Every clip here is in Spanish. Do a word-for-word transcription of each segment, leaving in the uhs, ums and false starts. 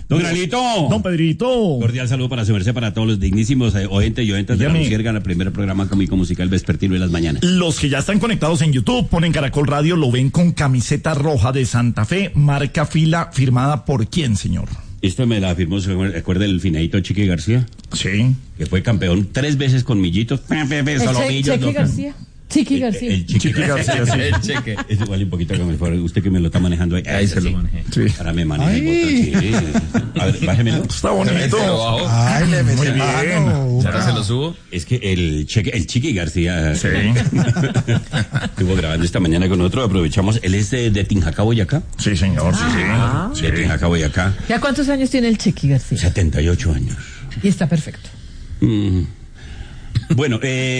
Don Granito. Don Pedrito. Cordial saludo para su merced, para todos los dignísimos eh, oyentes y oyentas de La Lucierga, el primer programa cómico musical vespertino de las mañanas. Los que ya están conectados en YouTube, ponen Caracol Radio, lo ven con camiseta roja de Santa Fe, marca fila, firmada por ¿quién, señor? Esto me la firmó, ¿se acuerda el finadito Chiqui García? Sí. Que fue campeón tres veces con Millitos. Chiqui García. Chiqui García. El, el Chiqui, Chiqui García, sí. El cheque. Es igual un poquito que me fuera. Usted que me lo está manejando ahí. Ahí se lo manejé. Sí. Ahora me maneja el botón. Sí. A ver, bájemelo. Está bonito. Ay, le Muy bien. Ahora se lo subo. Es que el cheque, el Chiqui García. Sí. Estuvo grabando esta mañana con otro. Aprovechamos. Él es de, de Tinjacá, Boyacá. Sí, señor. Sí, Ah. sí. De Tinjacá, Boyacá. ¿Ya cuántos años tiene el Chiqui García? setenta y ocho años. Y está perfecto. Mm. Bueno, eh.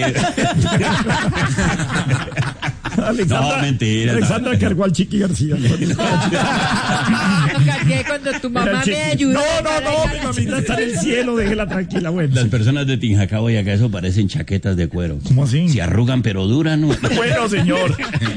Alexandra, No, mentira. Alexandra no. cargó al Chiqui García. Lo cargué cuando tu Era mamá el Chiqui. me ayudó. No, no, no, mi mamita está en el cielo, déjela tranquila, bueno. Las personas de Tinjacá, Boyacá, eso parecen chaquetas de cuero. ¿Cómo así? Se arrugan, pero duran, ¿no? Bueno, señor.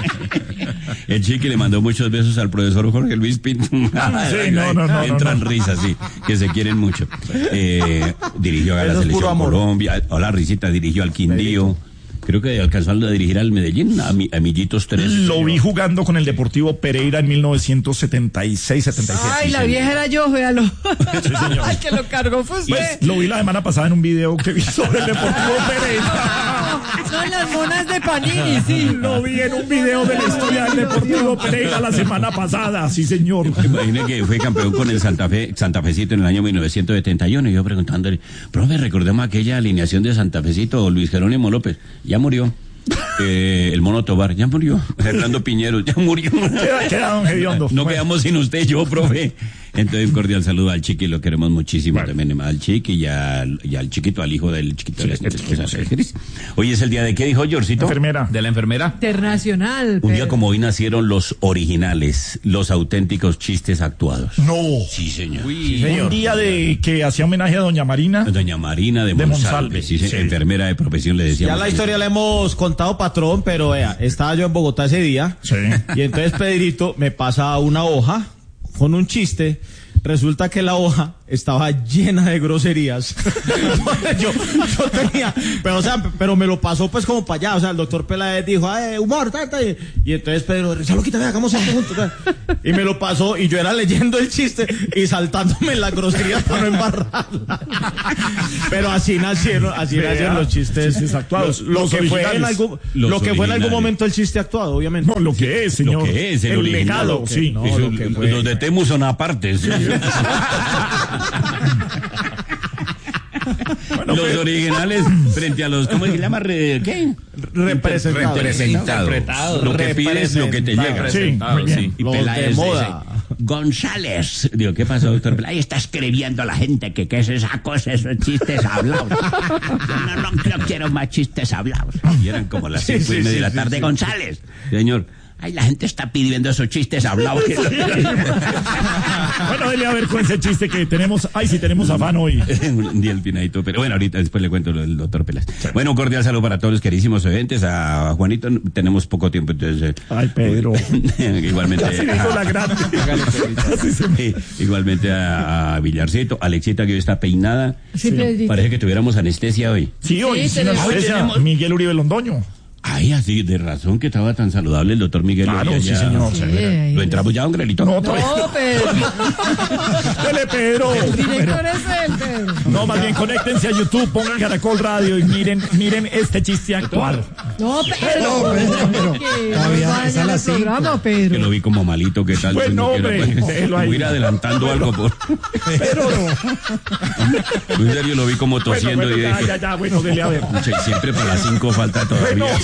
El Chiqui le mandó muchos besos al profesor Jorge Luis Pinto. Sí, no, no, no, Entran no, no. risas, sí, que se quieren mucho. Eh, dirigió a la Eso es puro selección amor. Colombia. Hola, Risita, dirigió al Quindío. Creo que alcanzó a dirigir al Medellín, a, mi, a Millitos tres. Lo vi jugando con el Deportivo Pereira en mil novecientos setenta y seis setenta y siete. Ay, Sí, la señor. vieja era yo, véalo. señor. Ay, que lo cargó fue usted. Pues, lo vi la semana pasada en un video que vi sobre el Deportivo Pereira. Son las monas de Panini, sí. Lo vi en un video de la historia del Deportivo Pereira la semana pasada, sí, señor. Imagine que fue campeón con el Santa Fe, Santa Fecito en el año mil novecientos setenta y uno. Y yo preguntándole, profe, recordemos aquella alineación de Santa Fecito, Luis Jerónimo López, ya murió. Eh, el Mono Tobar, ya murió. Hernando Piñero, ya murió. Queda, queda don Gediondo. No Bueno. quedamos sin usted, yo, profe. Entonces, un cordial saludo al Chiqui, lo queremos muchísimo. Bueno. También al Chiqui y al, y al chiquito, al hijo del chiquito. Sí, de la sí, esposa sí, de sí. Cris. Hoy es el día de ¿qué dijo Georcito? Enfermera. De la enfermera. Internacional. Un día pero- como hoy nacieron los originales, los auténticos chistes actuados. No. Sí, señor. Uy, Un día de que hacía homenaje a doña Marina. Doña Marina de, De Monsalve, Monsalve, sí, sí. enfermera de profesión, le decíamos. Ya la historia la hemos contado, patrón, pero vea, estaba yo en Bogotá ese día. Sí. Y entonces Pedrito me pasa una hoja con un chiste. Resulta que la hoja estaba llena de groserías. yo, yo tenía, pero o sea, pero me lo pasó pues como para allá. O sea, el doctor Peláez dijo, ay, humor, tata. Y, y entonces Pedro, se lo quita, vea, hagamos esto juntos. ta". Y me lo pasó, y yo era leyendo el chiste y saltándome las groserías para no embarrarla. Pero así nacieron, así Vea, nacieron los chistes, chistes actuados, Lo, lo los que fue en originales. algún, Los lo que fue en algún originales. momento el chiste actuado, obviamente. No, lo que es, señor. Lo que es, el, original. legado, lo que- sí. no, Eso, lo que fue. los de Temu son aparte. sí. Bueno, Los pero- originales frente a los, ¿cómo se llama? Re- ¿Qué? Representado. Representado. Lo que pides, lo que te llega. Sí, muy bien. Y Los Peláez de dice, moda. González. Digo, ¿qué pasó, doctor Peláez? Ahí está escribiendo la gente que qué es esa cosa, esos chistes hablados. Yo no, no, no quiero más chistes hablados. Y eran como las Sí, cinco y sí, media sí, de la sí, tarde. sí. González, señor. Ay, la gente está pidiendo esos chistes hablados. Bueno, dele a ver con ese chiste que tenemos. Ay, sí, tenemos afán hoy. Un día el pinadito, pero bueno, ahorita después le cuento lo del doctor Peláez. Bueno, un cordial saludo para todos los queridísimos oyentes. A Juanito tenemos poco tiempo, entonces... eh, Ay, Pedro. igualmente... Así dijo la grande. Así se me- Sí, igualmente a, a Villarcito, Alexita que hoy está peinada. Sí, Pedrito. Parece que tuviéramos anestesia hoy. Sí, hoy Sí, sí, tenemos- nos ofrece a Miguel Uribe Londoño. Ay, así, de razón que estaba tan saludable el doctor Miguel. Claro, Hoy sí, ya- señor. Sí, ahí. ¿Lo entramos ya, don Grelito? No, otra vez. No, Pedro. Dele, Pedro. El director es él, Pedro. No, más bien conéctense a YouTube, pongan Caracol Radio y miren, miren este chiste actual. No, Pedro. No, Pedro, pero Que todavía no vaya es a al las cinco. programa, Que lo Pedro. vi como malito, ¿qué tal? Bueno, No quiero, hombre, pues, déjelo ahí. voy a ir adelantando algo. Por... Pero no. En serio, lo vi como Bueno, tosiendo bueno, y ya, dije... ya, ya, bueno, dele a ver. "Pucha, y siempre para las cinco falta todavía. Bueno,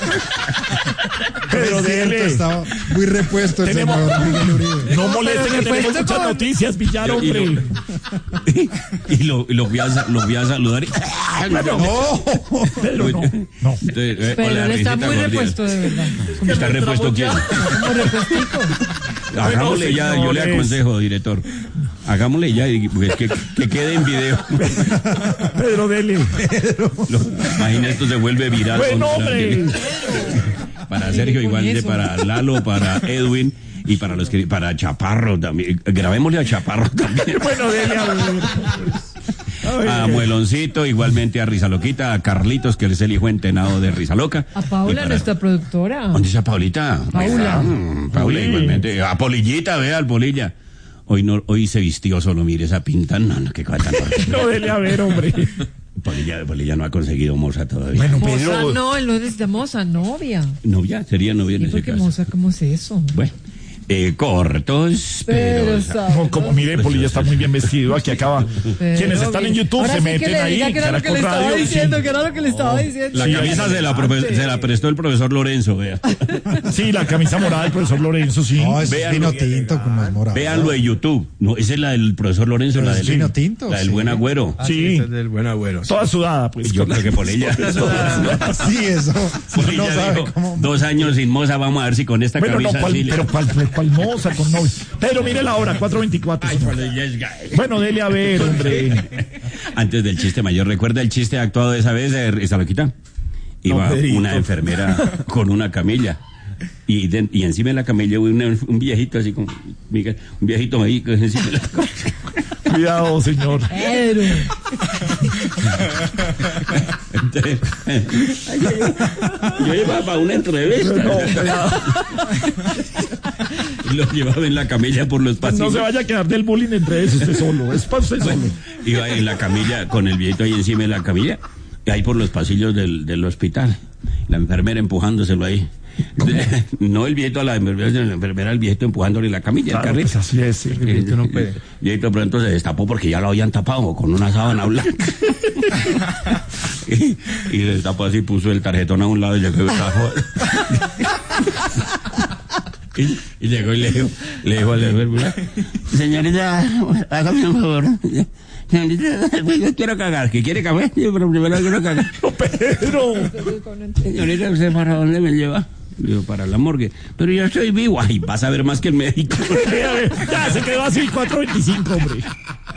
pero Es cierto, dele. estaba muy repuesto el Tenemos- señor Miguel Uribe. No molesten, que Pero tenemos repuesto muchas con- noticias, Villar, Y hombre. lo, y lo, y lo fui a, sa- lo fui a saludar y... No, Pedro, no. No. Entonces, eh, Pero hola, él está risita muy cordial. repuesto, de verdad. ¿Está repuesto quién? Como repuestico. Hagámosle ya, yo le señores. aconsejo, director. Hagámosle ya, y, pues, que, que quede en video. Pedro, dele. Lo- imagina, esto se vuelve viral. Bueno, con- hombre. Para Sergio, Con igual de eso. para Lalo, para Edwin Y para los que, para Chaparro también, grabémosle a Chaparro también. Bueno, dele a ver. A Mueloncito, igualmente a Rizaloquita, a Carlitos, que es el hijo entenado de Rizaloca. A Y Paula, para- nuestra productora. ¿Dónde está Paulita? Paula. Mm, Paula, igualmente. A Polillita, vea, al Polilla. Hoy no, hoy se vistió solo, mire esa pinta. No, no, qué cosa tan rara. No, dele a ver, hombre. Polilla, Polilla no ha conseguido moza todavía. Bueno, Moza, Pedro. no, él no necesita moza, novia. Novia, sería novia en ¿Y ese por qué caso. moza? ¿Cómo es eso? Bueno, eh, cortos, pero... Pero, ¿sabes? No, como mire, Polilla está muy bien vestido. Aquí acaba. Pero Quienes están en bien. YouTube Ahora se sí que meten le ahí. diga que era lo que le Caracol estaba Radio, diciendo, sí. que era lo que le estaba diciendo. La Sí, camisa se la, profe- se la prestó el profesor Lorenzo, vea. Sí, la camisa morada del profesor Lorenzo, sí. No, es Vean vino lo que- tinto como es morado. Véanlo en YouTube. No, esa es la del profesor Lorenzo, Pero la es del vino tinto, La del sí. buen agüero. Sí. Ese es del buen agüero. Toda sudada, pues. Yo creo que Polilla. Sí, eso. Si Polilla no sabe dijo, cómo. dos años sin moza, vamos a ver si con esta Bueno, no, camisa ¿cuál, sí le- pero cuál, cuál moza con novio. Pero mire la hora, cuatro veinticuatro. Ay, señor. Polilla es gay. Bueno, dele a ver, hombre. Antes del chiste mayor, ¿recuerda el chiste actuado de esa vez de Rizaloquita? Iba Pedrito. una enfermera con una camilla. Y, de- y encima de la camilla un, un viejito así como Miguel, un viejito ahí que encima de la camilla. Cuidado, señor. Pero, Entonces, ay, yo, yo iba para una entrevista. No, cuidado. Y lo llevaba en la camilla por los pasillos. No se vaya a quedar del bullying entre eso usted solo. Es para usted solo. Iba en la camilla, con el viejito ahí encima de la camilla, y ahí por los pasillos del, del hospital. La enfermera empujándoselo ahí. De- no el viejito a la enfermera, sino la enfermera al viejito empujándole la camilla, el Claro, carrito. pues así es. Sí. El viejito no puede. El viejito pronto se destapó porque ya lo habían tapado con una sábana blanca. y, y se destapó así, puso el tarjetón a un lado y llegó y trajo. y, y llegó y le dijo, le dijo a la enfermera, señorita, hágame un favor. Señorita, yo quiero cagar. ¿Qué quiere cagar? Yo, pero primero quiero cagar. Pedro. Señorita, ¿usted para dónde me lleva? Digo, para la morgue. Pero yo estoy vivo. Ay, vas a ver más que el médico. Ya se quedó así, cuatro veinticinco, hombre.